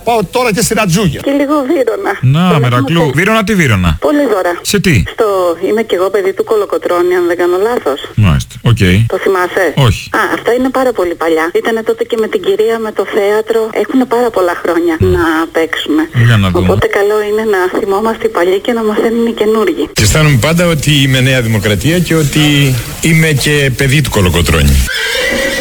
Πάω τώρα και στην Ατζούγια. Και λίγο Βύρωνα. Να, Μερακλού. Βύρωνα τι Βύρωνα? Πολύ δώρα. Σε τι? Είμαι κι εγώ παιδί του Κολοκοτρώνη, αν δεν κάνω λάθος. Μάλιστα, οκ. Το θυμάσαι? Όχι. Αυτά είναι πάρα πολύ παλιά. Ήτανε τότε και με την κυρία με το θέατρο. Έχουν πάρα πολλά χρόνια να παίξουμε. Για να δούμε. Οπότε καλό είναι να θυμόμαστε οι παλιοί και να μαθαίνουν οι καινούργοι. Και αισθάνομαι πάντα ότι είμαι Νέα Δημοκρατία και ότι είμαι και παιδί του Κολοκοτρώνη.